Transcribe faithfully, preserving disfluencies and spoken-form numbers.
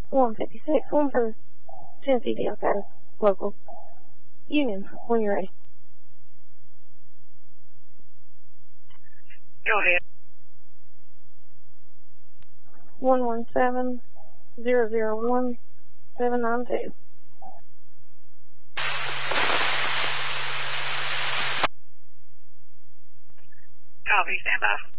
one fifty-six, one for Tennessee Delco, local. Union, when you're ready. Go ahead. one one seven, zero zero one, seven nine two. Copy, stand by.